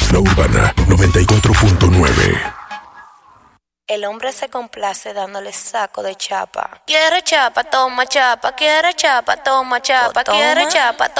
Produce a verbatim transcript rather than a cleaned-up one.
La Urbana noventa y cuatro punto nueve. El hombre se complace dándole saco de chapa. Quiere chapa, toma chapa. Quiere chapa, toma chapa. Quiere chapa, toma.